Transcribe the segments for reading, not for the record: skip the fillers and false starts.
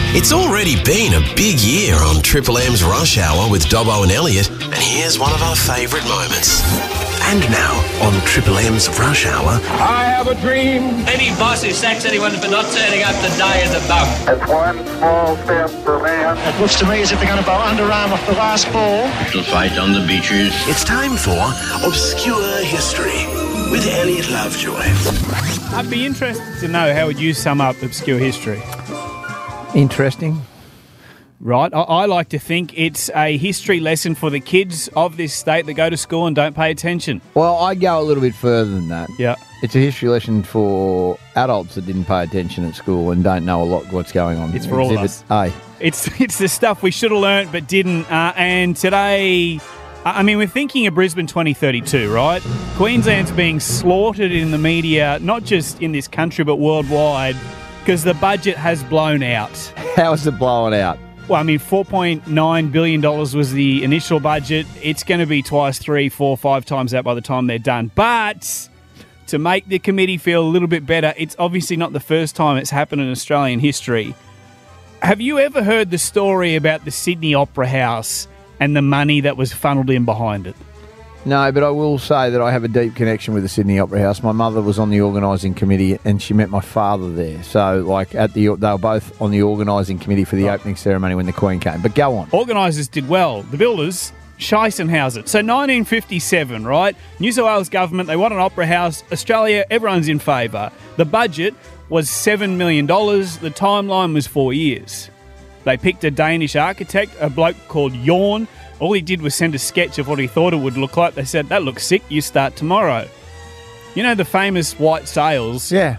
It's already been a big year on Triple M's Rush Hour with Dobbo and Elliot, and here's one of our favourite moments. And now, on Triple M's Rush Hour... I have a dream. Any boss who sacks anyone for not turning up today is a bum. It's one small step for man. It looks to me as if they're going to bow underarm off the last ball. To fight on the beaches. It's time for Obscure History with Elliot Lovejoy. I'd be interested to know, how would you sum up obscure history? Interesting. Right. I like to think it's a history lesson for the kids of this state that go to school and don't pay attention. Well, I'd go a little bit further than that. Yeah. It's a history lesson for adults that didn't pay attention at school and don't know a lot what's going on. It's for all of us. A. It's the stuff we should have learnt but didn't. And today, I mean, we're thinking of Brisbane 2032, right? Queensland's being slaughtered in the media, not just in this country but worldwide, because the budget has blown out. How is it blowing out? Well, I mean, $4.9 billion was the initial budget. It's going to be twice, 3, 4, 5 times that by the time they're done. But to make the committee feel a little bit better, it's obviously not the first time it's happened in Australian history. Have you ever heard the story about the Sydney Opera House and the money that was funneled in behind it? No, but I will say that I have a deep connection with the Sydney Opera House. My mother was on the organising committee and she met my father there. So, they were both on the organising committee for the opening ceremony when the Queen came. But go on. Organisers did well. The builders, Scheissenhausen. So 1957, right? New South Wales government, they want an opera house. Australia, everyone's in favour. The budget was $7 million. The timeline was 4 years. They picked a Danish architect, a bloke called Jorn. All he did was send a sketch of what he thought it would look like. They said, that looks sick, you start tomorrow. You know the famous white sails? Yeah.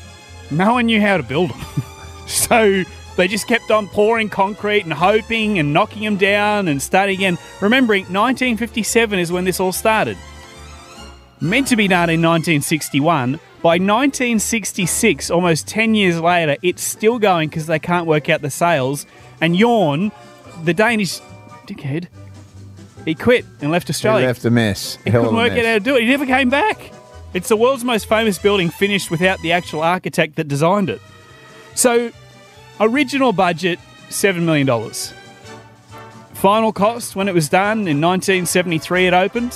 No one knew how to build them. So they just kept on pouring concrete and hoping and knocking them down and starting again. Remembering, 1957 is when this all started. Meant to be done in 1961. By 1966, almost 10 years later, it's still going because they can't work out the sails. And Jorn, the Danish dickhead, he quit and left Australia. He left a mess. He couldn't work out how to do it. He never came back. It's the world's most famous building finished without the actual architect that designed it. So, original budget, $7 million. Final cost, when it was done, in 1973 it opened,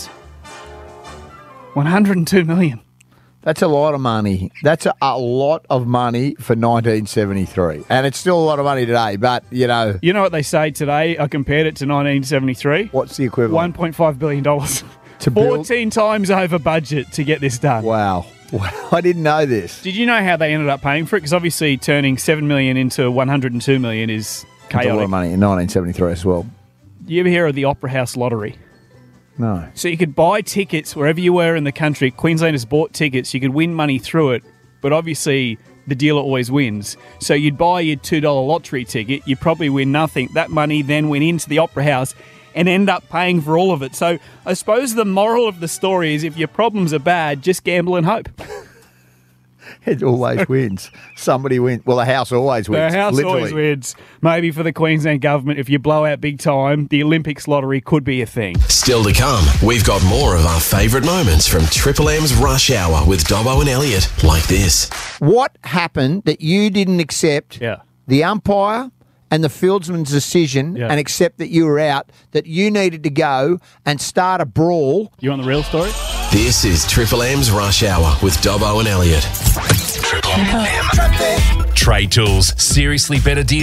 $102 million. That's a lot of money. That's a lot of money for 1973. And it's still a lot of money today, but, You know what they say today? I compared it to 1973. What's the equivalent? $1.5 billion. To build? 14 times over budget to get this done. Wow. I didn't know this. Did you know how they ended up paying for it? Because obviously turning $7 million into $102 million is chaotic. That's a lot of money in 1973 as well. You ever hear of the Opera House lottery? No. So you could buy tickets wherever you were in the country. Queenslanders bought tickets. You could win money through it, but obviously the dealer always wins. So you'd buy your $2 lottery ticket. You'd probably win nothing. That money then went into the Opera House and end up paying for all of it. So I suppose the moral of the story is if your problems are bad, just gamble and hope. It always wins. Somebody wins. Well, the house always wins. The house literally. always wins. Maybe for the Queensland government, if you blow out big time, the Olympics lottery could be a thing. Still to come, we've got more of our favourite moments from Triple M's Rush Hour with Dobbo and Elliot, like this. What happened that you didn't accept the umpire and the fieldsman's decision and accept that you were out, that you needed to go and start a brawl? You want the real story? This is Triple M's Rush Hour with Dobbo and Elliot. Triple M. Trade Tools. Seriously better deal.